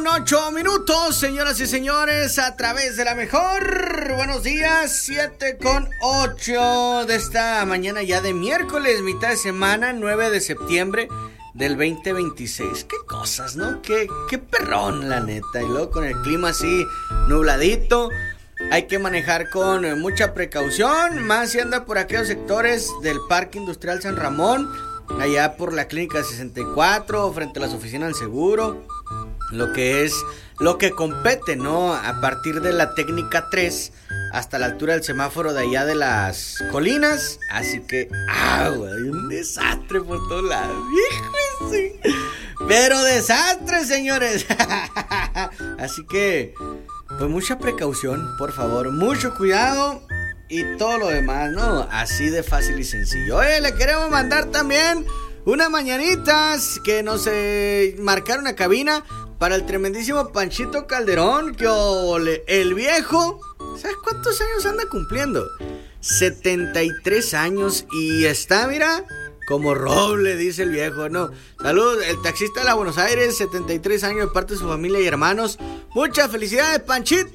con 8 minutos, señoras y señores, a través de la mejor. Buenos días, 7 con 8 de esta mañana ya de miércoles, mitad de semana, 9 de septiembre del 2026. Qué cosas, ¿no? Qué perrón, la neta. Y luego con el clima así nubladito, hay que manejar con mucha precaución, más si anda por aquellos sectores del Parque Industrial San Ramón, allá por la Clínica 64, frente a las oficinas del seguro, lo que compete, ¿no? A partir de la técnica 3 hasta la altura del semáforo de allá de las colinas. Así que, güey, un desastre por todos lados. Hijo, sí. Pero desastre, señores. Así que, pues mucha precaución, por favor, mucho cuidado. Y todo lo demás, ¿no? Así de fácil y sencillo. Oye, le queremos mandar también unas mañanitas que nos marcaron a cabina para el tremendísimo Panchito Calderón. Que ole, el viejo, ¿sabes cuántos años anda cumpliendo? 73 años y está, mira, como roble, dice el viejo, ¿no? Salud, el taxista de la Buenos Aires, 73 años de parte de su familia y hermanos. Muchas felicidades, Panchito.